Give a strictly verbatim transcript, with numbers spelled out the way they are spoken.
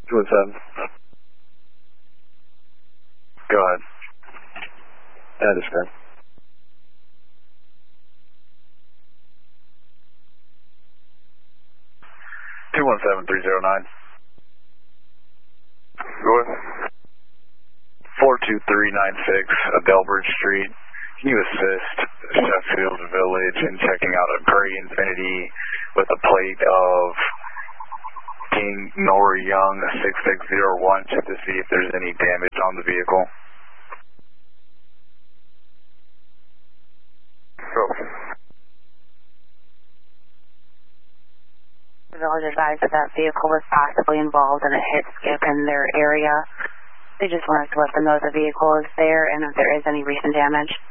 two one seven. Go ahead. I understand. two one seven three zero nine. Go ahead. four two three nine six, Delbridge Street. Can you assist Sheffield Village in checking out a gray Infiniti with a plate of King Nora Young six six zero one, check to see if there's any damage on the vehicle? Go. The village advised that that vehicle was possibly involved in a hit skip in their area. They just wanted to let them know the vehicle is there and if there is any recent damage.